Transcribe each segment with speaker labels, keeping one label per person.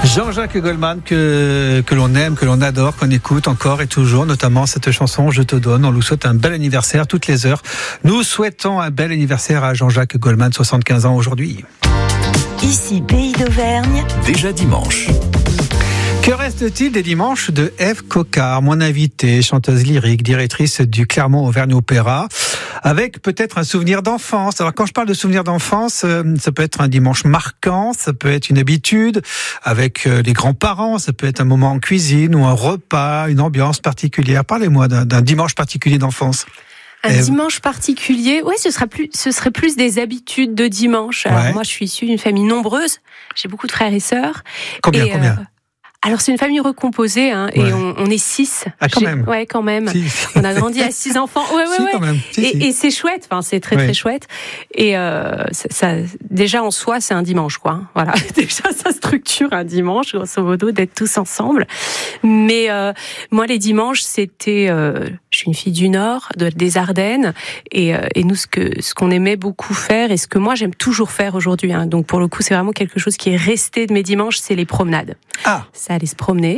Speaker 1: Jean-Jacques Goldman que l'on aime, que l'on adore, qu'on écoute encore et toujours, notamment cette chanson Je te donne. On lui souhaite un bel anniversaire toutes les heures. Nous souhaitons un bel anniversaire à Jean-Jacques Goldman, 75 ans aujourd'hui.
Speaker 2: Ici, Pays d'Auvergne.
Speaker 3: Déjà dimanche.
Speaker 1: Que reste-t-il des dimanches de Ève Coquart, mon invitée, chanteuse lyrique, directrice du Clermont Auvergne Opéra, avec peut-être un souvenir d'enfance. Alors quand je parle de souvenir d'enfance, ça peut être un dimanche marquant, ça peut être une habitude avec les grands-parents, ça peut être un moment en cuisine ou un repas, une ambiance particulière. Parlez-moi d'un dimanche particulier d'enfance.
Speaker 4: Un dimanche particulier, ouais, ce serait plus des habitudes de dimanche. Alors moi, je suis issue d'une famille nombreuse. J'ai beaucoup de frères et sœurs.
Speaker 1: Combien
Speaker 4: Alors c'est une famille recomposée, et on est 6.
Speaker 1: Ah, quand même.
Speaker 4: Ouais, quand même.
Speaker 1: Si.
Speaker 4: On a grandi à 6 enfants. Ouais.
Speaker 1: Quand même.
Speaker 4: Et c'est chouette. Enfin, c'est très chouette. Et ça, déjà en soi, c'est un dimanche, quoi. Voilà. Déjà, ça structure un dimanche, grosso modo, d'être tous ensemble. Mais moi, les dimanches, c'était. Je suis une fille du Nord, des Ardennes, et nous, ce qu'on aimait beaucoup faire, et ce que moi j'aime toujours faire aujourd'hui. Donc pour le coup, c'est vraiment quelque chose qui est resté de mes dimanches, c'est les promenades. C'est aller se promener,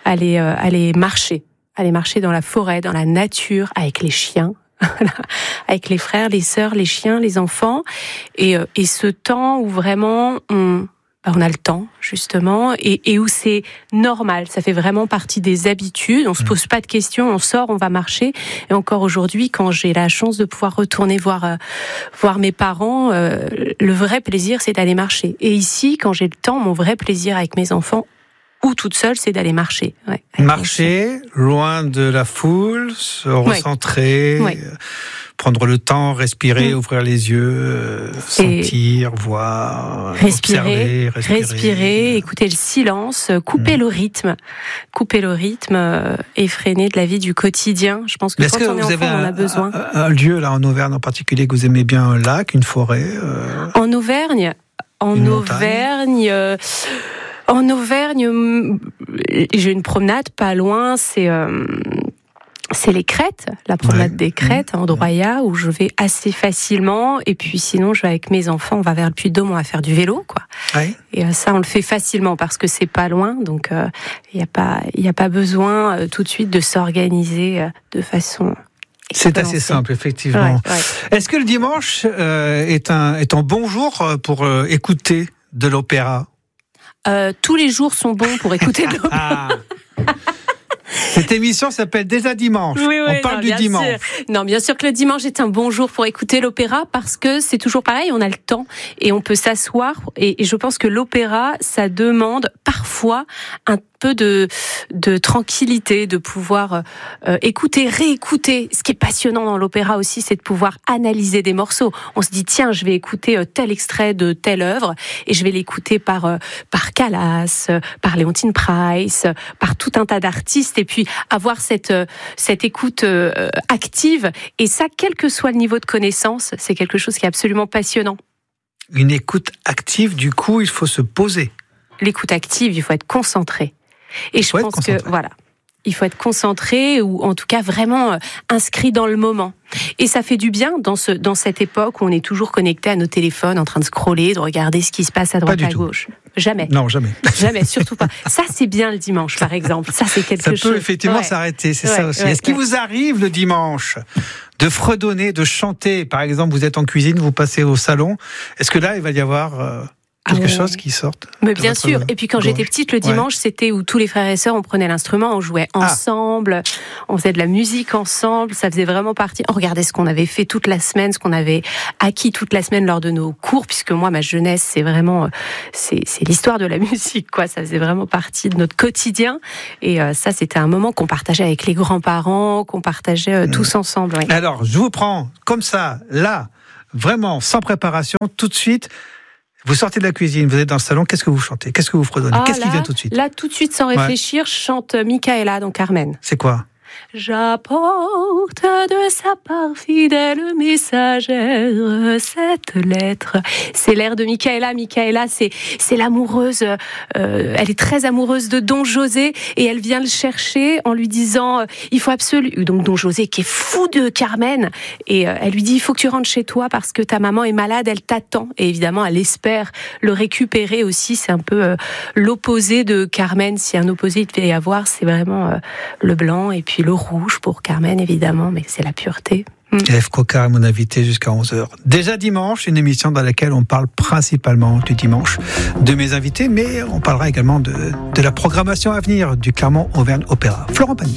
Speaker 4: aller marcher dans la forêt, dans la nature, avec les chiens, avec les frères, les sœurs, les chiens, les enfants, et ce temps où vraiment on a le temps, justement, et où c'est normal. Ça fait vraiment partie des habitudes. On se pose pas de questions, on sort, on va marcher. Et encore aujourd'hui, quand j'ai la chance de pouvoir retourner voir mes parents, le vrai plaisir, c'est d'aller marcher. Et ici, quand j'ai le temps, mon vrai plaisir avec mes enfants, ou toute seule, c'est d'aller marcher.
Speaker 1: Marcher, loin de la foule, se recentrer, prendre le temps, respirer, ouvrir les yeux, sentir, voir, respirer,
Speaker 4: écouter le silence, couper le rythme effréné de la vie du quotidien. Je pense que quand on est enfant, on en a besoin.
Speaker 1: Un lieu là en Auvergne en particulier que vous aimez bien, un lac, une forêt
Speaker 4: En Auvergne, En Auvergne, j'ai une promenade pas loin, c'est les Crêtes, la promenade des Crêtes, à Androya, où je vais assez facilement. Et puis sinon, je vais avec mes enfants, on va vers le Puy-de-Dôme, on va faire du vélo, quoi. Ouais. Et ça, on le fait facilement parce que c'est pas loin, donc il y a pas besoin tout de suite de s'organiser de façon.
Speaker 1: C'est assez simple, effectivement.
Speaker 4: Ouais.
Speaker 1: Est-ce que le dimanche est un bon jour pour écouter de l'opéra?
Speaker 4: Tous les jours sont bons pour écouter de l'opéra.
Speaker 1: Cette émission s'appelle Déjà dimanche. On parle du dimanche.
Speaker 4: Non, bien sûr que le dimanche est un bon jour pour écouter l'opéra parce que c'est toujours pareil, on a le temps et on peut s'asseoir. Et je pense que l'opéra, ça demande parfois un peu de tranquillité, de pouvoir écouter, réécouter. Ce qui est passionnant dans l'opéra aussi, c'est de pouvoir analyser des morceaux. On se dit, tiens, je vais écouter tel extrait de telle œuvre et je vais l'écouter par Callas, par Leontyne Price, par tout un tas d'artistes et puis avoir cette écoute active. Et ça, quel que soit le niveau de connaissance, c'est quelque chose qui est absolument passionnant.
Speaker 1: Une écoute active, du coup, il faut se poser.
Speaker 4: L'écoute active, il faut être concentré. Et je pense que, il faut être concentré ou en tout cas vraiment inscrit dans le moment. Et ça fait du bien dans cette époque où on est toujours connecté à nos téléphones, en train de scroller, de regarder ce qui se passe à droite, à gauche. Jamais.
Speaker 1: Non, jamais.
Speaker 4: Jamais, surtout pas. Ça, c'est bien le dimanche, par exemple. Ça, c'est quelque chose.
Speaker 1: Ça peut effectivement s'arrêter, c'est ça aussi. Est-ce qu'il vous arrive le dimanche de fredonner, de chanter? Par exemple, vous êtes en cuisine, vous passez au salon. Est-ce que là, il va y avoir quelque chose qui sorte?
Speaker 4: Mais bien sûr. Et puis quand j'étais petite, le dimanche, c'était où tous les frères et sœurs, on prenait l'instrument, on jouait ensemble, on faisait de la musique ensemble, ça faisait vraiment partie. On regardait ce qu'on avait fait toute la semaine, ce qu'on avait acquis toute la semaine lors de nos cours, puisque moi, ma jeunesse, c'est vraiment, c'est l'histoire de la musique, quoi. Ça faisait vraiment partie de notre quotidien. Et ça, c'était un moment qu'on partageait avec les grands-parents, qu'on partageait tous ensemble. Ouais.
Speaker 1: Alors, je vous prends comme ça, là, vraiment, sans préparation, tout de suite. Vous sortez de la cuisine, vous êtes dans le salon, qu'est-ce que vous chantez? Qu'est-ce que vous fredonnez? Qu'est-ce qui vient tout de suite?
Speaker 4: Là, tout de suite, sans réfléchir, je chante Micaëla dans Carmen.
Speaker 1: C'est quoi?
Speaker 4: J'apporte de sa part fidèle messagère cette lettre. C'est l'air de Micaëla. Micaëla, c'est l'amoureuse. Elle est très amoureuse de Don José et elle vient le chercher en lui disant il faut absolument. Donc Don José qui est fou de Carmen et elle lui dit il faut que tu rentres chez toi parce que ta maman est malade, elle t'attend. Et évidemment, elle espère le récupérer aussi. C'est un peu l'opposé de Carmen. Si un opposé il devait y avoir, c'est vraiment le blanc et puis le rouge pour Carmen évidemment, mais c'est la pureté.
Speaker 1: Ève Coquart est mon invité jusqu'à 11h. Déjà dimanche, une émission dans laquelle on parle principalement du dimanche de mes invités, mais on parlera également de la programmation à venir du Clermont Auvergne Opéra. Florent Pagny.